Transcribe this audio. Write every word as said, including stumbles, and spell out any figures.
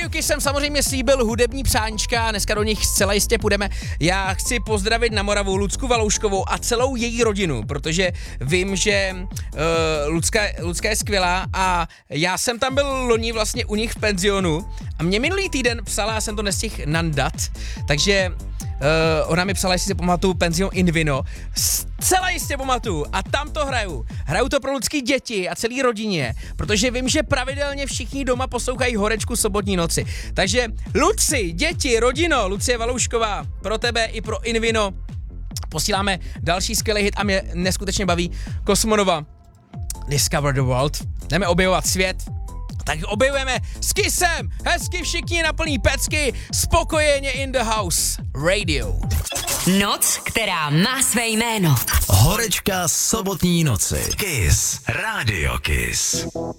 Rádiu Kiss jsem samozřejmě slíbil hudební přáníčka, dneska do nich zcela jistě půjdeme. Já chci pozdravit na Moravu Lucku Valouškovou a celou její rodinu, protože vím, že uh, Lucka, Lucka je skvělá a já jsem tam byl loni vlastně u nich v penzionu a mě minulý týden psala, já jsem to nestihl nandat, takže Uh, ona mi psala, jestli si pamatuju penzion Invino. Zcela jistě pamatuju a tam to hraju. Hraju to pro lidský děti a celý rodině, protože vím, že pravidelně všichni doma poslouchají Horečku sobotní noci. Takže Luci, děti, rodino, Lucie Valoušková, pro tebe i pro Invino posíláme další skvělý hit a mě neskutečně baví Kosmonova Discover the World. Jdeme objevovat svět. Tak objevujeme s Kissem, hezky všichni na plný pecky, spokojeně in the house, radio. Noc, která má své jméno. Horečka sobotní noci. Kiss, Radio Kiss.